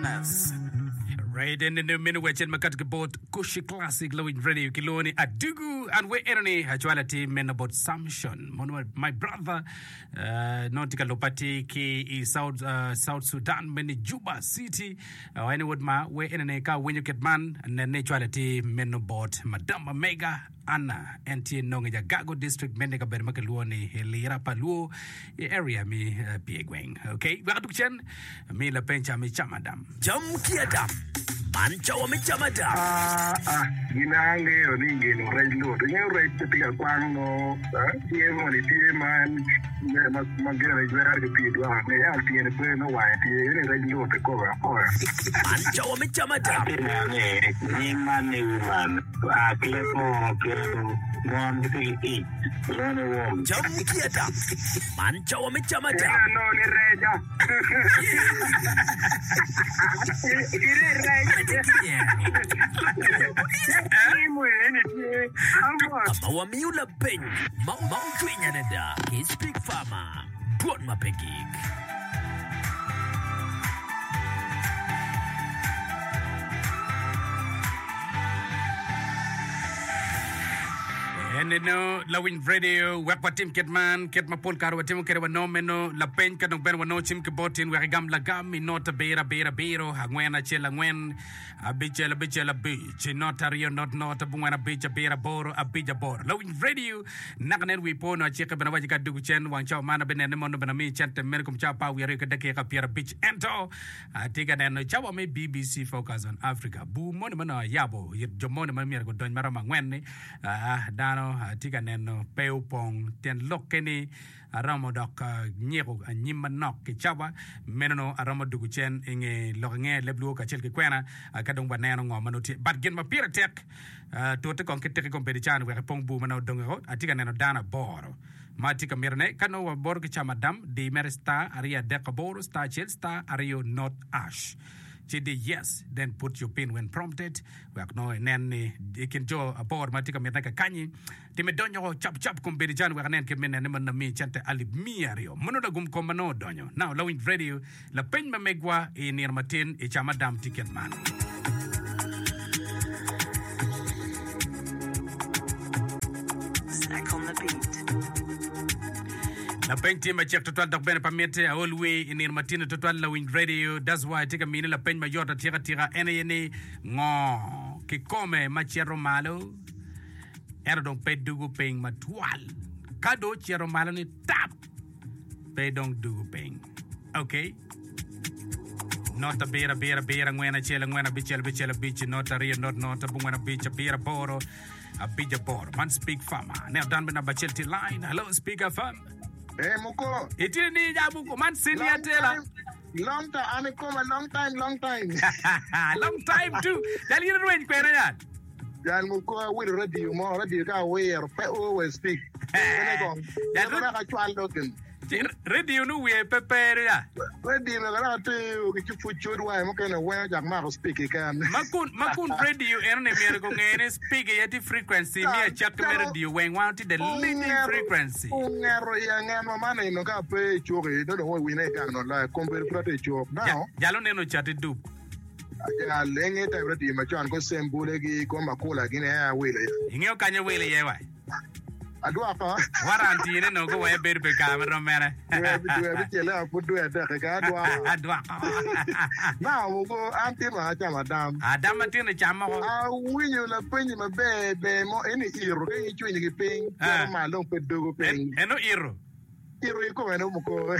Yes. Right in the minute which in Makat Gebot Kushi Classic Low in Radio Kiloni Adugu and we enemy Hajuality men about Samson. My brother Nautica Lopati ki South Sudan many Juba City anyway ma we enemy ka when you get man and then naturality men about Madame Omega Anna NT Nonga Gago District Menega Bermakaluoni Helira Paluo area me Piegwing. Okay, we are to me la pencha mi chamadam. Jam kiadam. Mancha wa michamadam. Ginange oninge no rejlo. Dinyo rejlo tiga kwango. Tiemo ni tieman. Magera rejlo ke pidwa. Ne ya tiene pe no wa tiene rejlo te koga koga. Mancha wa michamadam. Ginange ni mani man. Klepo mon biti. Lono wo. Jam kiadam. Mancha wa michamadam. No ni reja. Amawa miula pen. Mau tuinya nenda. Speak farmer. Buat mapegik. And no Lawin Radio, Wakwa Tim Ketman, Ket Mapol Karo, Tim Kerwano Meno, La Pen Kanong Ben Wano Chim Kabotin, Wagam Lagam, Nota Bera Bero, Hangwena Chela Ngwen, a Bichela Beach, Notario, not a Buena Beach, a Bera Boro, a Bija Bor. Lawin Radio, Naganet we pon, a check Benawaka Duchen, one chow man, Benemon, Benami, Chant, Mercum Chapa, we are Deka Piera Beach, Ento, I take an end, Chawa me BBC focus on Africa. Boo Monimana Yabo, Jomonima Mirko, Don Maramangwen, Dano. Tiga neno peupong ten lokeni aramo dok nyego nyimma nok ke chawa meneno aramo duguchen inge lokenge leblu ka chelke kwena kadong baneno ngomano but gen ma pira tek to te kon kete ko pedichan we pong bu mano dongo atiga neno dana boro matika mirne kano wa bor ke chamadam de mersta aria dekaboro sta chelsta ario not ash. Yes, then put your pin when prompted. We know and you can do a board matika metaka kanyi. Timedonyo chap kumbirijan we can men and me chante ali miario. Monoda gum komano donyo. Now Lawin Radio, la pen megwa in near Martin, a chamadam ticket man. Sack on the beat. La pen ma check total dak ben pamete all way in Martin total Lawin Radio. That's why I take a minute la pen mayota tira ene ngo ki come machero malo era don pe dugu peng matual kado chero malo ni tap pe don dugu peng. Okay, not a bera ngwena chela ngwena bichela bitch not a real not a bungwena bitch a bera boro a bija boro man speak farmer now done ben a bachelti line. Hello speaker farm. Hey, Moko. It is ni jabu man Cynthia Taylor. Long time, I come a long time. Long time too. Tell you when kwena yan. Jan Moko will radio more radio ka where always speak. Radio no we prepare ya. Radio na gara to ki fuchu wa mo kana wa jak ma speak kan. Makun radio ene me ko ngene speak at frequency me check radio when want the leading frequency. Ngero ya ngeno mana ino ka pe chore do we ne kan no la compare prate chok now. Jalo ne no chat du. Ya lenge ta radio ma chan ko sembule gi ko makula gine ya wele. Ingeo kanya wele ye wa. Adwa pa. Warranty ne no go we be be camera man. We chela pu do eta ka adwa. Now go anti ma cha madam. Adam matine chama ko. Winyo la penyi ma be mo eni iro ke chu ni ping. Ma long pe do ping. Eno iro. Iro ko eno mo ko.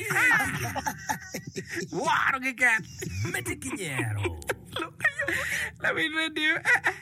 Waro ke kan. Metikinyero. Let me read you.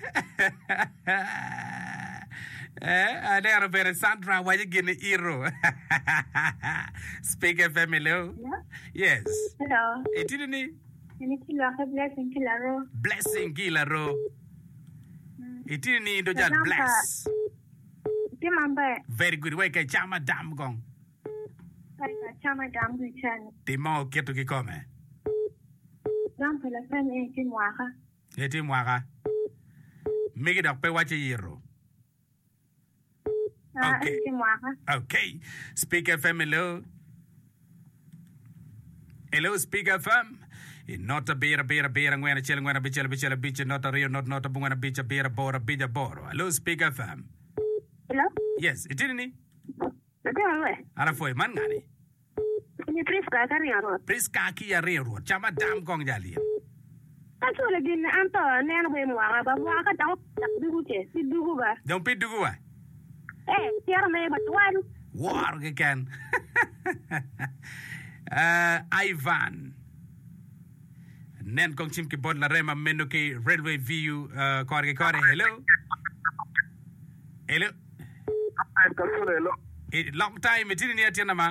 There are Sandra, why you getting hero? Speak FM, hello? Yeah? Yes. Hello. It didn't he? Blessing Kilaro. Blessing Kilaro. It didn't need to just bless. Very good. Wake a chama dam gong. Chama dam guchan. The more get to come. Dam for the fan 18 waka. 18 waka. Make it up pay what a hero. Okay. Okay. Speak FM, hello. Hello, Speak FM. Nota bera ngwena chela ngwena bicha nota rio nota bungwana bicha bera bora bija boro. Hello Speak FM. Hello? Yes, itini. Ndewe. Ara foi man ngani. Ni Priska ka ria ro. Priska ki ya rio chama dam kong jali. Anto le din anto ne no be mwa ba mwa ka taw dugu che si dugu ba. Don't be dugu wa. Tiara me ba tuan. War ke kan. Ivan. Nen kong chim ke bod la rema menu ke railway view kore. Hello. Hello. Long time itini ni atina ma.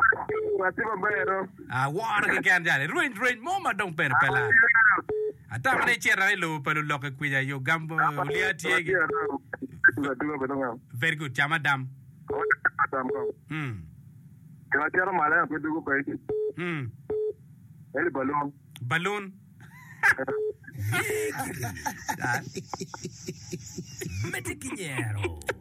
War ke kan jale. Ruin moma dong pela. Ata mane chera lo pelu loke kuya yo gambo uliati ege. Very good, chama dam. Kena tiara mala aku dugu pai. Eli balloon. Metiquiñero.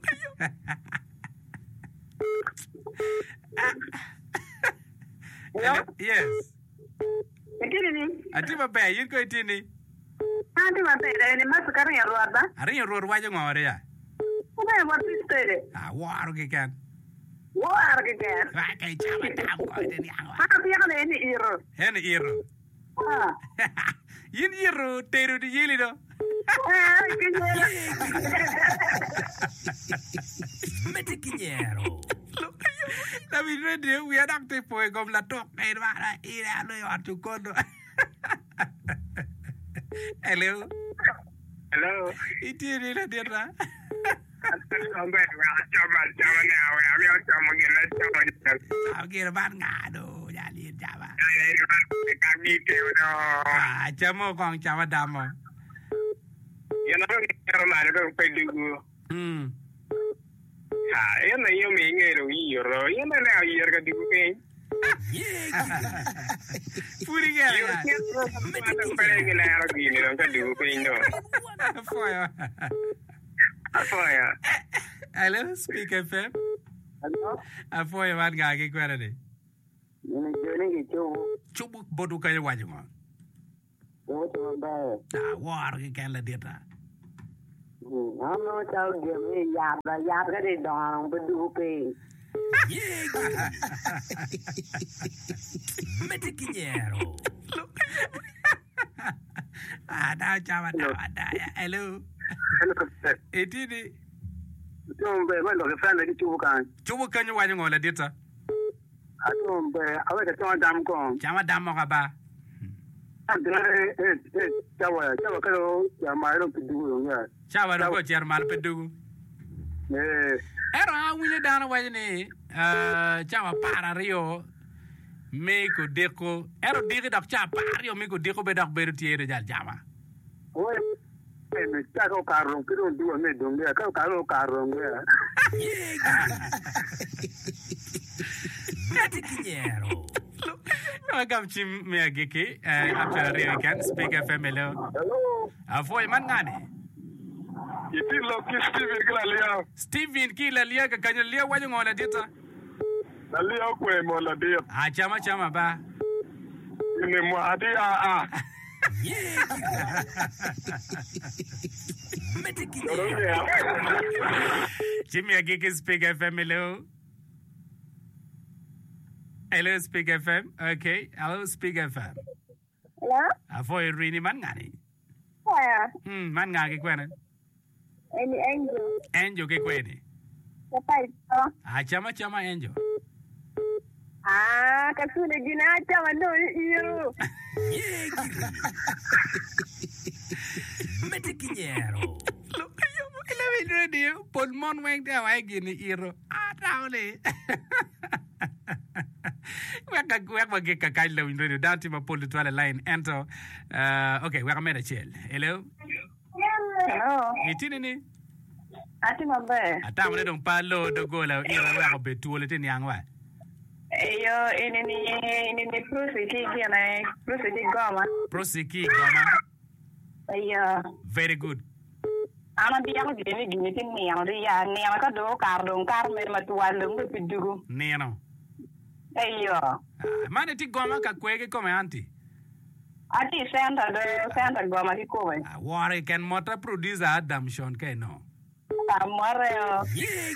Yes. Itini. Ati ba pe yin ko itini. Ati ba pe ni mas ka ria ro ba. Ari ro wa jo ngore ya. Ba ba pistere. War ke kan. War ke kan. Wa kai chama dam ko itini angwa. Ati ya ni iro. Hen iro. Yin iro teru di yili do. Metiquiñero. Tapi radio we are not people go la talk e ba ra ira lo yo tu kondo. Hello. Itini la dira. Agir ban ngado jali java. Chamo kong chama damo. Yana ngero mala ko pedugu. Yana yo me ngero yiro. Yana na yiro ka dugu pe. Puri gala. Pere ngela ro gini ro ka dugu pe ndo. Afoya. Hello, Speak FM. Hello. Afoya ban ga ke kwara de. Ni jeni ki Chubu bodu ka waji ngo. War ke kan la dita. Ano tao game ya ka de dong bu du pe. Metiquiñero. Da chama da. Hello. Etini. Tumbe wendo ke fanda ki Chubu kan waji ngo la dita. Atumbe awe ka chama dam ko. Chama dam mo ka ba. Chawa kalo ya mairo pidugu ya. Chawa ro ko cher mal pedugu. Era wile dana wajini chawa para rio meko deko ero digi dak cha pario meko deko be dak beru tiere jal jama. Oye, me chaco carro, quiero un dúo me donde acá carro. Metiquiñero. Welcome to me agiki after rio kan Speak FM hello. Hello. Avoy man ngani. Iti loki Steven kila lia. Steven kila lia ka kanyo lia wajo ngola dita. Na lia kwe mo la dia. Chama ba. Ni mo adi a. Metiquiñero. Jimmy agiki Speak FM hello. Hello Speak FM. Okay. Hello Speak FM. Hello? Avoy rini man ngani. Yeah. Man ngaki kwena. Any angel. Angel ke kweni. Chama angel. Kasuna gina chama no iro. Metiquiñero. Radio Podmon weng da wa gini iro. Taule. Weka ke kailo in radio down to my pole to line enter. Okay, weka mera chill. Hello. Hello. Itini ni. Ati mambe. Ata mne dong palo do gola iro weka betu le tin yang wa. Yo ini prosiki goma. Prosiki goma. Yo. Very good. Ama dia mo gini tin niang ria niang ka do kardong karme matuan dong pidugu. Neno. Yo. Mane ti goma ka kwege come anti. Ati Santa Goma Kikowe. War can motor producer Adam Sean Keno. Amore.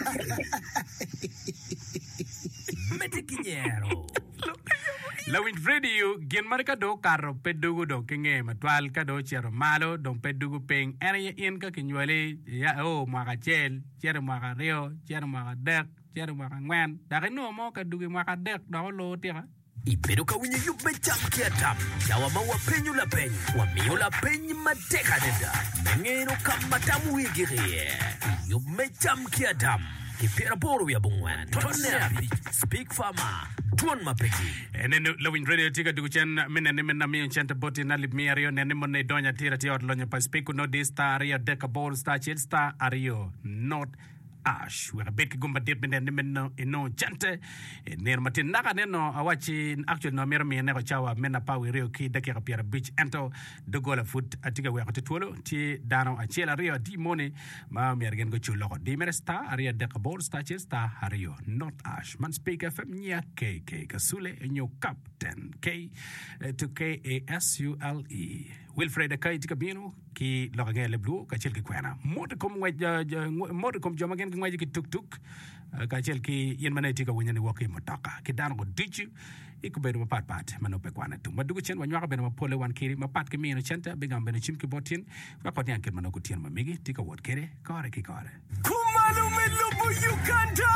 Metiquiñero. Lawin Radio, Gin Marcado, Carro, Pedugo, Don King, Matual, Cado, Chero Malo, Don Pedugo Ping, Area Inca, Kinuele, Yao, Magachel, Chero Magario, Chero Magadek, Chero Magangwan, Darino Moka, Dugi Magadek, Dolo, Tira. Ipero kawinyo yung mecham kiatam. Yawa mawa penyo la peny. Wamiyo la peny mateka deda. Mengeno kamatamu higiri. Yung mecham kiatam. Kipira poro ya bungwan. Tonne api. Speak Farmer. Tuan mapeki. Nenu Lawin Radio tiga duguchen minna mi chanta boti na lip mi ario nenu monne donya tira ti lonya pa speak no de star ario deka ball star chill star ario not ash we bek gumba dit men no ino chante ner matin naka neno awachi actually no mer mi ne ko chawa mena pa we rio ki deke ka beach ento de gola foot atiga we ko tolo ti dano a chela rio di mone ma mer gen go chulo di mer star ario deka ball star chill star ario not ash man speak fm nya k kasule nyo captain k to kasule Wilfred Kai Tikabino ki logangele blue ka chel ki kwana modicom jomagen ki ngwaji ki tuk ka chel ki yen maneti ka wonyani woki motaka ki dan go dichu ikubedo pat manope kwana tu madugo chen wanyaka beno mapole wan kiri mapat ki mino chenta bigam beno chim ki botin ka ko nyan ken manogo tien mamigi tika wot kere kore Kumalo melubu Uganda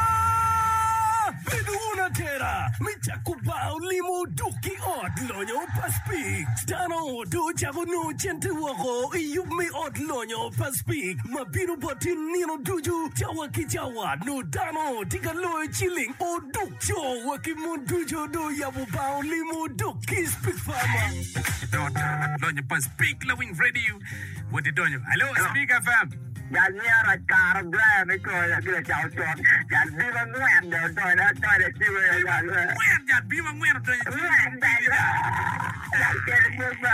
Biduna tera Michakubao limo duki od lonyo paspik Dano do jago no chente wako Iyumi od lonyo paspik Mabiru botin nino duju Jawa ki jawa no dano Tika loe chilling o duk cho Waki mo dujo do yabu bao limo duki Speak Farmer Lonyo paspik Lawin Radio What you doing? Hello Speak FM Yan niya car brand ko ya kila chao chon. Yan di ba ngwan do na si we yan. Ngwan yan bi ma ngwan to. Ngwan da. Ya kere mo ba.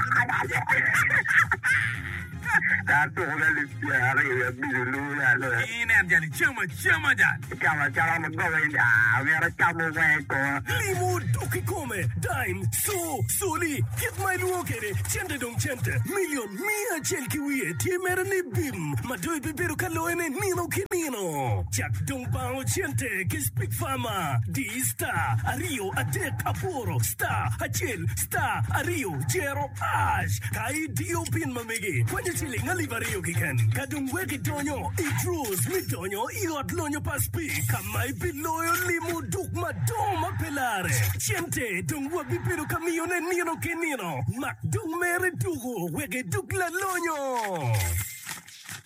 Da to ga li ya re ya bi lu ya lo. Ine am jali chama jan. Chama mo go ya. Me ra chama we ko. Limo duki come. Dime soli. Get my luokere. Chente dong chente. Million mia chelki wie. Timere ni bim. Madoi bibero kaloene nino kinino. Jack dong bao chente. Ki Speak Farmer. Di star. Ario adek aporo. Star. Hachel. Star. Ario. Jero ash. Kai dio pin mamigi. Kwenye chili ngalivario kiken. Kadung weki donyo. Idrus mi donyo. Iot lonyo paspi. Kamai biloyo limo duk madoma pelare. Chente. Dong wabibero kamione nino kinino. Mak dung mere dugo. Weke duk la lonyo.